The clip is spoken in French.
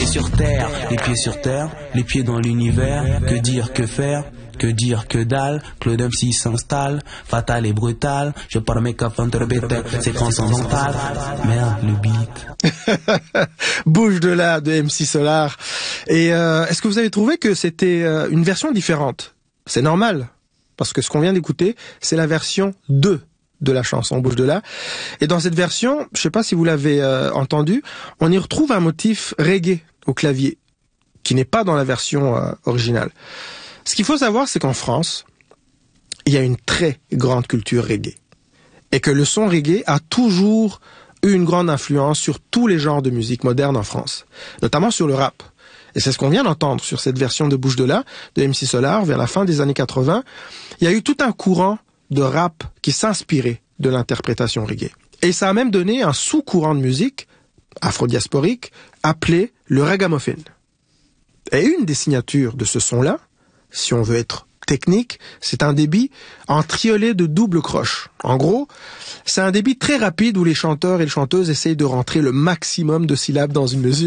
pieds sur terre, les pieds sur terre, les pieds dans l'univers. Que dire, que faire? Que dire, que dalle, Claude MC s'installe, fatal et brutal, je parle mes cap interbêtes, c'est transcendantal, merde le beat. Bouge de là de MC Solar. Et est-ce que vous avez trouvé que c'était une version différente? C'est normal, parce que ce qu'on vient d'écouter, c'est la version 2 de la chanson Bouge de là. Et dans cette version, je sais pas si vous l'avez entendu, on y retrouve un motif reggae au clavier, qui n'est pas dans la version originale. Ce qu'il faut savoir, c'est qu'en France, il y a une très grande culture reggae. Et que le son reggae a toujours eu une grande influence sur tous les genres de musique moderne en France. Notamment sur le rap. Et c'est ce qu'on vient d'entendre sur cette version de Bouge de là, de MC Solar, vers la fin des années 80. Il y a eu tout un courant de rap qui s'inspirait de l'interprétation reggae. Et ça a même donné un sous-courant de musique afro-diasporique appelé le ragamuffin. Et une des signatures de ce son-là, si on veut être technique, c'est un débit en triolet de double croche. En gros, c'est un débit très rapide où les chanteurs et les chanteuses essayent de rentrer le maximum de syllabes dans une mesure